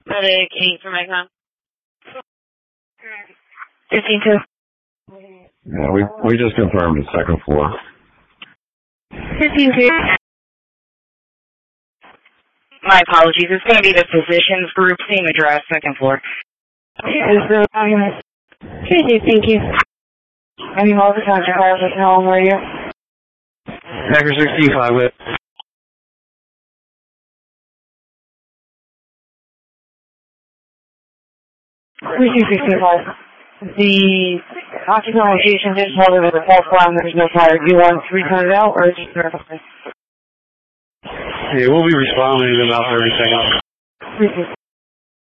Medic 8 for Micron. 15-2. Yeah, we just confirmed the second floor. 15-2. My apologies. It's going to be the physicians group, same address, second floor. Okay, thank you. Any more contact cars at home, are you? Hacker 65 with. The occupant location is held over the fourth line. There's no fire. Do you want to return it out or just verify? Yeah, we'll be responding about everything else.